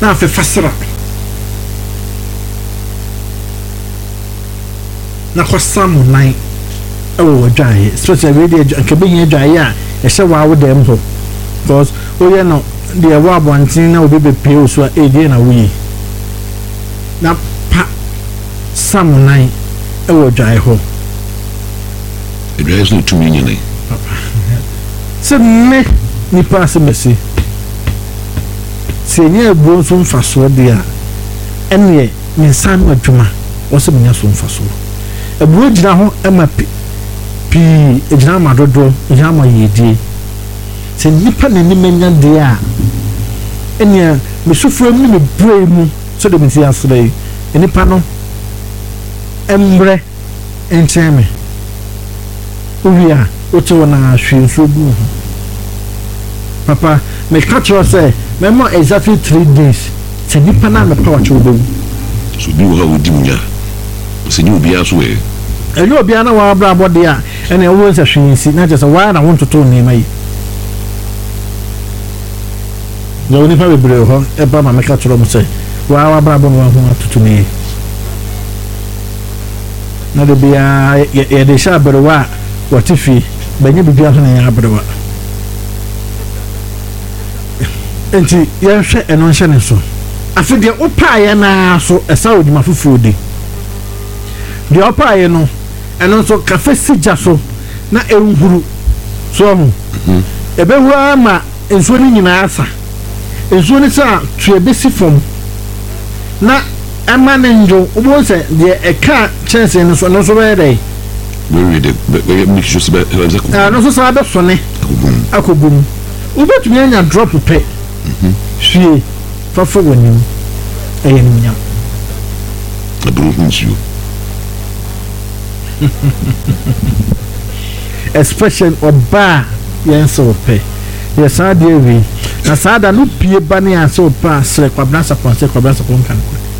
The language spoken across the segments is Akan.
na afi fasra na kwasam nan ewo dwae especially radio akabe yin dwae a ehye wa wo dem ho because oye no de wa abontin na obi bepe osu a ede na wuyi na pa sam nan ewo dwae ho it is not too many se me ni pass mesi se nye bo so mfaso de a ene ni san adwuma wo se menya so mfaso ebuo gina ho ema pi ejina madodo ejina ma yedie se nipa na ni menya de a ene me sufuro mu me bue mu so de me ti asre nipa no embre encheme uria oto na hwenso gu papa me catch you say me more exactly 3 days se nipa na me power chodo so bi wo ha odi munya se ni obi aso e eno obi ana wa bra body a ene wo se hwensi na je say why na won toto ni mai no nipa be bre ho e ba ma me catch you mo say wa bra body wa ho toto ni na de bia ye de sha bre wa watifi banye bibia so na ya bre wa enti ye hwe eno hye ne so afi de opa ye na so esa odima fufu de opa ye no eno so kafe sija so na enhuru so ho ebe hura ma enso ni nyina asa enso ni sa tu ebesi fom na ama ne njo obo se de eka chance no so be dey we make sure be no so sa be so ne akobum ubetumi anya drop pe hwie fafo wani ayenya abruhunju especially oba yenso pe yesade ewi na sada no pie bane aso pa sre kwabna sapon kan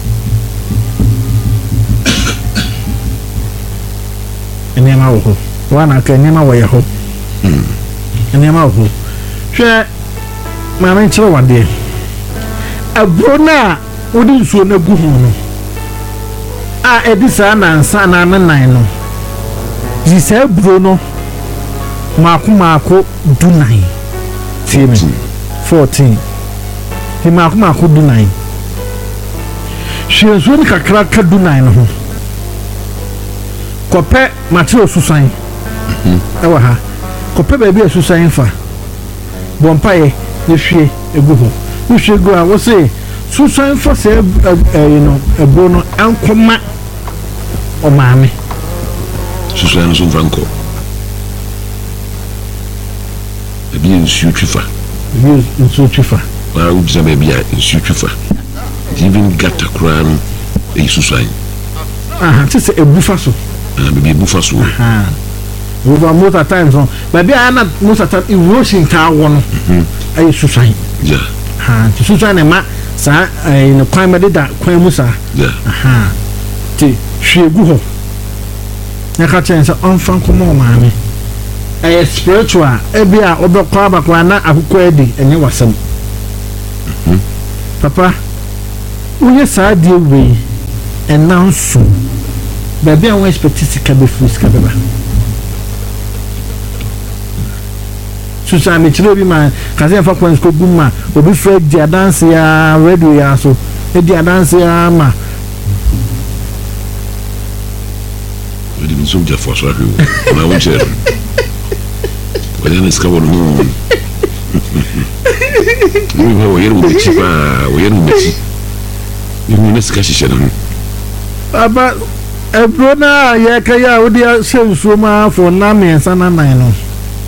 enema wo wana ka enema wo ye ho enema wo hwe ma men chiro wade abro na odi nsuo na gu hu no a edisa na nsa na nan no ji sa bro no maako du 9 timi 14 ti maako du 9 hwenso ni kakra ka du 9 no kope matiro susan ewa ha kope ba bi susan fa bompae ne hwie egu ho wo hwie go a wo se susan fa se ebo no ankoma o maame susan so franco ebi nsu twifa wa udza be bia nsu twifa even gata kran e susan tse ebufa so baby bufa so over most of times on baby ana most of time erosion ta won ay susan yeah ti susan ma sa in kwan me da kwan musa yeah ti hwegu ho na ka chen sa on fan komo maame ay spiritual e bia obekwa abakwa na akukọ edi enye wasam papa uye sa die we announce baby I expect to come before skabeba susan me chiro bi ma kaze fa kwans ko gumma obi fred dia dance ya radio ya so e dia dance ya ma we didn't so just for so na won chere wala na skabo no ni ho yero be chipa o yero be chi ni na ska shisha na aba ebrona ya ka ya odi sensuo ma for na me sana nan no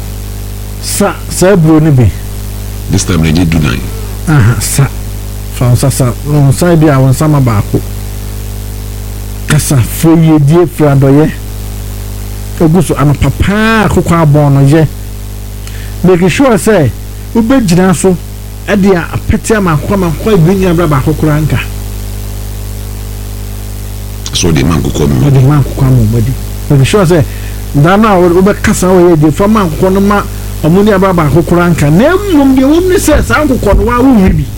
sa bro ni bi this time they do 9 sa sa on sa bi a won sama ba ko kasa foye die fradoye oguso ana papa akoko abon no ye make sure say we be gina so e dia apete ama kwa bi nya bra ba akokora nka so the man ko mo de man ko mo body make sure say dana we be kasa we de fa man ko no ma omuni aba ba akokora nka na mmom de won ni say sa akokora no wa wo wi bi